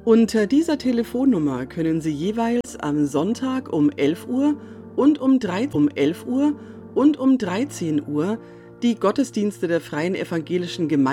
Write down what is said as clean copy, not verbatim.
Unter dieser Telefonnummer können Sie jeweils am Sonntag um 11 Uhr und um 11 Uhr und um 13 Uhr die Gottesdienste der Freien Evangelischen Gemeinde